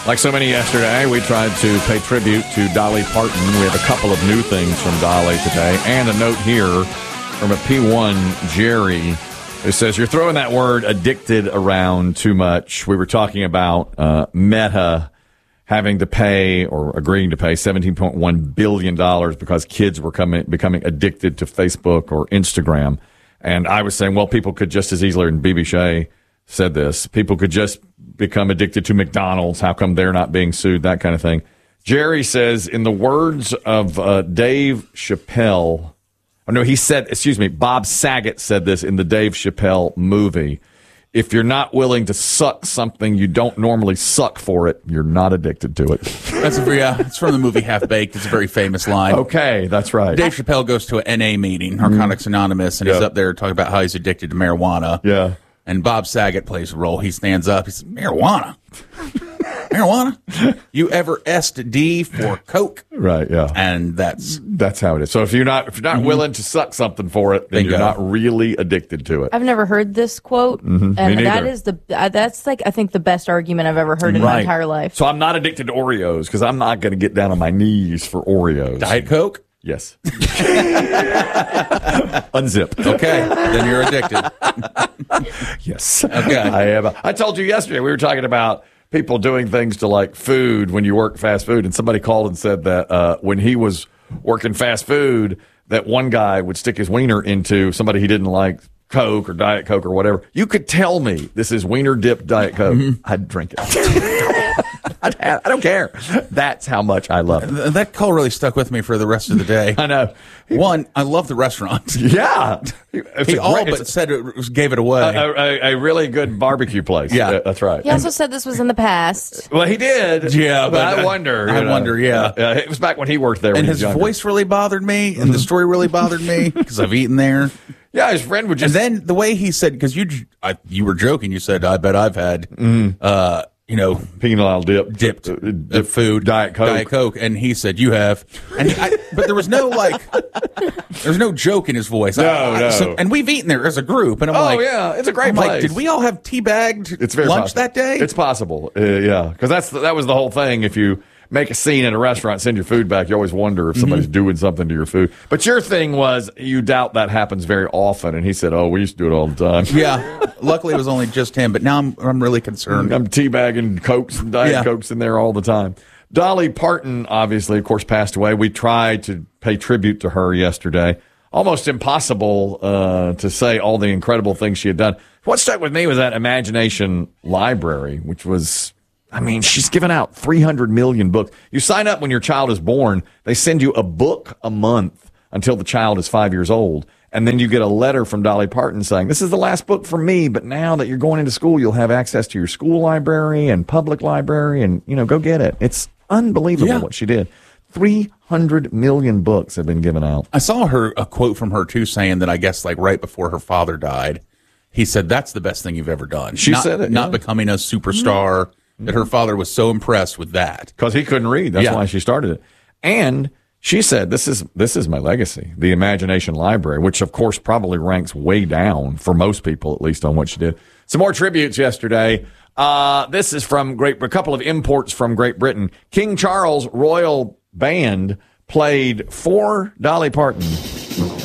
Like so many yesterday, we tried to pay tribute to Dolly Parton. We have a couple of new things from Dolly today, and a note here from a P1 Jerry who says, you're throwing that word addicted around too much. We were talking about Meta having to pay or agreeing to pay $17.1 billion because kids were becoming addicted to Facebook or Instagram. And I was saying, well, people could just as easily, and BB Shea said this, people could just become addicted to McDonald's. How come they're not being sued? That kind of thing. Jerry says, in the words of Dave Chappelle, Bob Saget said this in the Dave Chappelle movie. If you're not willing to suck something you don't normally suck for it, you're not addicted to it. It's from the movie Half Baked. It's a very famous line. Okay, that's right. Dave Chappelle goes to an NA meeting, Narcotics Anonymous, and he's up there talking about how he's addicted to marijuana. Yeah. And Bob Saget plays a role. He stands up. He says, marijuana? Marijuana? You ever D for Coke? Right, yeah. And that's how it is. So if you're not willing to suck something for it, then you're not really addicted to it. I've never heard this quote, and that is that's like I think the best argument I've ever heard in my entire life. So I'm not addicted to Oreos because I'm not going to get down on my knees for Oreos. Diet Coke? Yes. Unzip. Okay, then you're addicted. Yes. Okay. I am. I told you yesterday we were talking about people doing things to like food when you work fast food, and somebody called and said that when he was working fast food, that one guy would stick his wiener into somebody he didn't like, Coke or Diet Coke or whatever. You could tell me this is wiener dipped Diet Coke. I'd drink it. I don't care. That's how much I love it. That call really stuck with me for the rest of the day. I know. One, I love the restaurant. Yeah. He all but said gave it away. A really good barbecue place. Yeah. That's right. He also said this was in the past. Well, he did. Yeah, but I wonder. Yeah. It was back when he worked there. And his voice really bothered me, and the story really bothered me because I've eaten there. Yeah, his friend would just. And then the way he said, because you were joking, you said, I bet I've had, penal dipped food, Diet Coke. And he said, you have. But there was no there's no joke in his voice. No. And we've eaten there as a group, and I'm like, yeah, it's a great place. Did we all have teabagged lunch that day? It's possible, yeah, because that was the whole thing. If you make a scene in a restaurant, send your food back, you always wonder if somebody's doing something to your food. But your thing was you doubt that happens very often, and he said, we used to do it all the time. Yeah. Luckily, it was only just him, but now I'm really concerned. I'm teabagging Cokes and Diet Cokes in there all the time. Dolly Parton, obviously, of course, passed away. We tried to pay tribute to her yesterday. Almost impossible to say all the incredible things she had done. What stuck with me was that Imagination Library, which was... she's given out 300 million books. You sign up when your child is born. They send you a book a month until the child is 5 years old. And then you get a letter from Dolly Parton saying, this is the last book for me, but now that you're going into school, you'll have access to your school library and public library, and, go get it. It's unbelievable what she did. 300 million books have been given out. I saw a quote from her, too, saying that I guess right before her father died, he said, that's the best thing you've ever done. She said it. Not becoming a superstar. That her father was so impressed with that. Because he couldn't read. That's why she started it. And she said, this is my legacy, the Imagination Library, which, of course, probably ranks way down for most people, at least on what she did. Some more tributes yesterday. This is from a couple of imports from Great Britain. King Charles Royal Band played for Dolly Parton